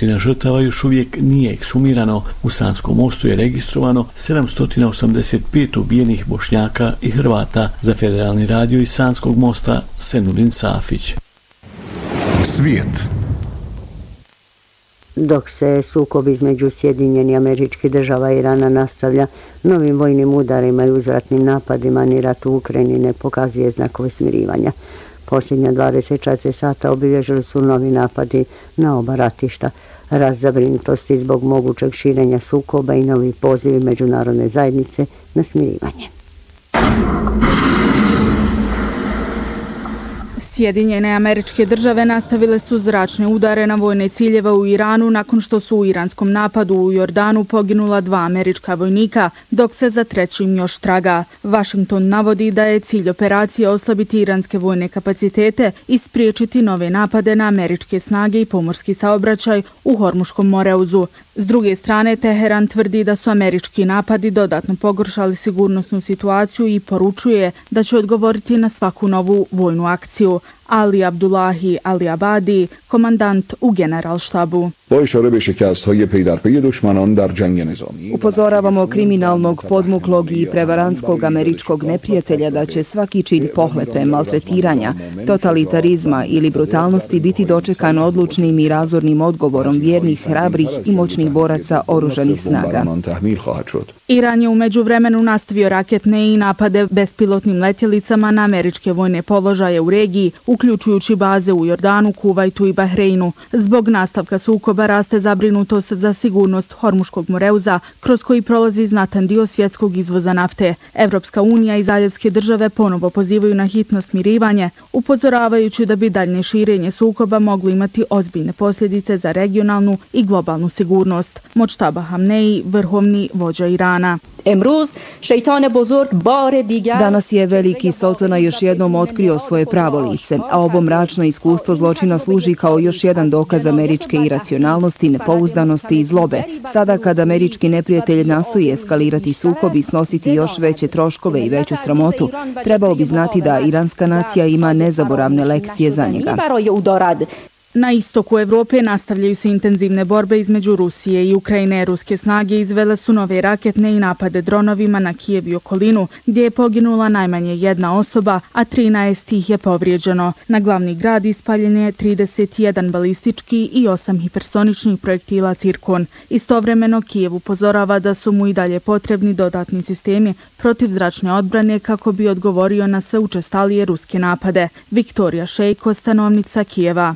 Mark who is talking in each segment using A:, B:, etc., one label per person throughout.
A: 700 žrtava još uvijek nije ekshumirano. U Sanskom mostu je registrovano 785 ubijenih Bošnjaka i Hrvata. Za Federalni radio iz Sanskog mosta Senudin Safić.
B: Svijet.
C: Dok se sukob između Sjedinjenih Američkih Država i Irana nastavlja novim vojnim udarima i uzvratnim napadima, ni rat u Ukrajini ne pokazuje znakove smirivanja. Posljednja 24 sata obilježili su novi napadi na oba ratišta, rast zabrinutosti zbog mogućeg širenja sukoba i novi pozivi međunarodne zajednice na smirivanje.
D: Sjedinjene Američke Države nastavile su zračne udare na vojne ciljeve u Iranu nakon što su u iranskom napadu u Jordanu poginula 2 američka vojnika, dok se za trećim još traga. Washington navodi da je cilj operacije oslabiti iranske vojne kapacitete i spriječiti nove napade na američke snage i pomorski saobraćaj u Hormuškom moreuzu. S druge strane, Teheran tvrdi da su američki napadi dodatno pogoršali sigurnosnu situaciju i poručuje da će odgovoriti na svaku novu vojnu akciju. Ali Abdullahi Ali Abadi, komandant u Generalštabu.
E: Upozoravamo kriminalnog, podmuklog i prevarantskog američkog neprijatelja da će svaki čin pohlepe, maltretiranja, totalitarizma ili brutalnosti biti dočekan odlučnim i razornim odgovorom vjernih, hrabrih i moćnih boraca oružanih snaga.
D: Iran je u međuvremenu nastavio raketne i napade bespilotnim letjelicama na američke vojne položaje u regiji, uključujući baze u Jordanu, Kuvajtu i Bahreinu. Zbog nastavka sukoba raste zabrinutost za sigurnost Hormuškog moreuza, kroz koji prolazi znatan dio svjetskog izvoza nafte. Evropska unija i zaljevske države ponovo pozivaju na hitno smirivanje, upozoravajući da bi daljnje širenje sukoba moglo imati ozbiljne posljedice za regionalnu i globalnu sigurnost. Močtaba Hamneji, vrhovni vođa Irana.
E: Danas je veliki Sultana još jednom otkrio svoje pravo lice, a ovo mračno iskustvo zločina služi kao još jedan dokaz američke iracionalnosti, nepouzdanosti i zlobe. Sada kad američki neprijatelj nastoji eskalirati sukob i snositi još veće troškove i veću sramotu, trebao bi znati da iranska nacija ima nezaboravne lekcije za njega.
D: Na istoku Evrope nastavljaju se intenzivne borbe između Rusije i Ukrajine. Ruske snage izvele su nove raketne i napade dronovima na Kijev i okolinu, gdje je poginula najmanje 1 osoba, a 13 ih je povrijeđeno. Na glavni grad ispaljen je 31 balistički i 8 hipersoničnih projektila Cirkon. Istovremeno Kijev upozorava da su mu i dalje potrebni dodatni sistemi protivzračne odbrane kako bi odgovorio na sve učestalije ruske napade. Viktorija Šejko, stanovnica Kijeva.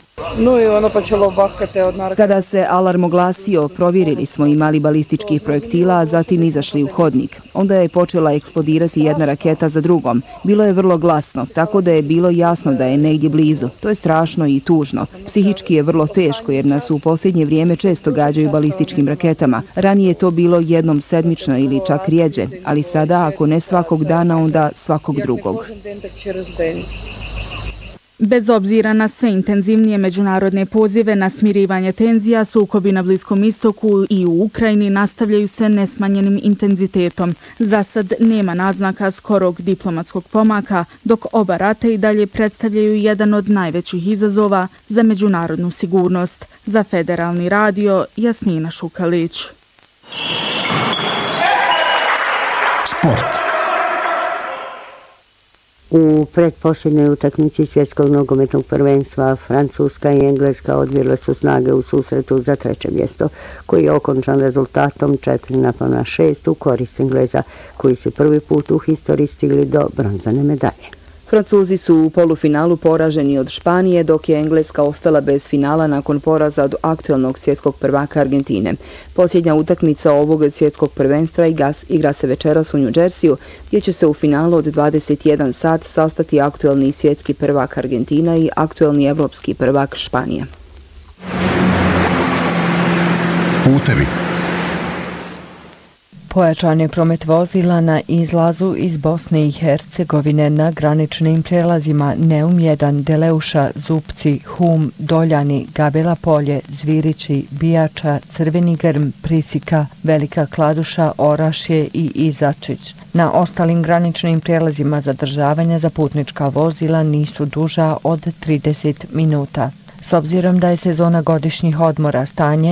E: Kada se alarm oglasio, provjerili smo imali balističkih projektila, a zatim izašli u hodnik. Onda je počela eksplodirati jedna raketa za drugom. Bilo je vrlo glasno, tako da je bilo jasno da je negdje blizu. To je strašno i tužno. Psihički je vrlo teško jer nas u posljednje vrijeme često gađaju balističkim raketama. Ranije je to bilo jednom sedmično ili čak rijeđe, ali sada ako ne svakog dana, onda svakog drugog.
D: Bez obzira na sve intenzivnije međunarodne pozive na smirivanje tenzija, sukobi na Bliskom istoku i u Ukrajini nastavljaju se nesmanjenim intenzitetom. Za sad nema naznaka skorog diplomatskog pomaka, dok oba rata i dalje predstavljaju jedan od najvećih izazova za međunarodnu sigurnost. Za Federalni radio, Jasmina Šukalić.
B: Sport.
C: U pretposljednjoj utakmici svjetskog nogometnog prvenstva Francuska i Engleska odvile su snage u susretu za 3. mjesto, koji je okončan rezultatom 4:6 u korist Engleza, koji su prvi put u historiji stigli do bronzane medalje.
E: Francuzi su u polufinalu poraženi od Španije, dok je Engleska ostala bez finala nakon poraza od aktualnog svjetskog prvaka Argentine. Posljednja utakmica ovog svjetskog prvenstva igra se večeras u New Jerseyu, gdje će se u finalu od 21 sat sastati aktualni svjetski prvak Argentina i aktualni evropski prvak Španija.
B: Putevi.
F: Pojačan je promet vozila na izlazu iz Bosne i Hercegovine na graničnim prelazima Neum 1, Deleuša, Zupci, Hum, Doljani, Gabela Polje, Zvirići, Bijača, Crveni Grm, Prisika, Velika Kladuša, Orašje i Izačić. Na ostalim graničnim prijelazima zadržavanja za putnička vozila nisu duža od 30 minuta. S obzirom da je sezona godišnjih odmora, stanje